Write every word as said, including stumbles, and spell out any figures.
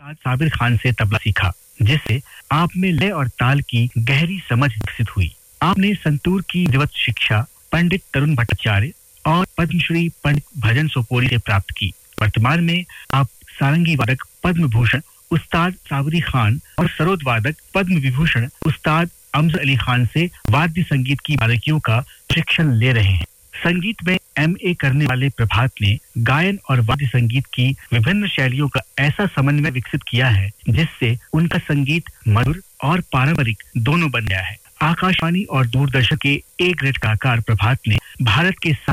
बाद साबिर खान से तबला सीखा, जिससे आप में लय और ताल की गहरी समझ विकसित हुई। आपने संतूर की विधिवत शिक्षा पंडित तरुण भट्टाचार्य और पद्मश्री पंडित भजन सोपोरी से प्राप्त की। वर्तमान में आप सारंगी वादक पद्म भूषण उस्ताद साबरी खान और सरोद वादक पद्म विभूषण उस्ताद अमजद अली खान से वाद्य संगीत की बारीकियों का शिक्षण ले रहे हैं। संगीत में एमए करने वाले प्रभात ने गायन और वाद्य संगीत की विभिन्न शैलियों का ऐसा समन्वय विकसित किया है जिससे उनका संगीत मधुर और पारंपरिक दोनों बन गया है। आकाशवाणी और दूरदर्शन के ए ग्रेड कलाकार प्रभात ने भारत के